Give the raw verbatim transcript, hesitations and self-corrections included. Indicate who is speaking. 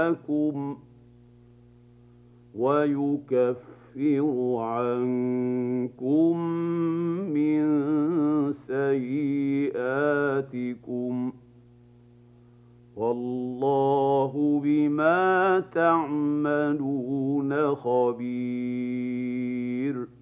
Speaker 1: لكم ويكفر عنكم من سيئاتكم والله بما تعملون خبير.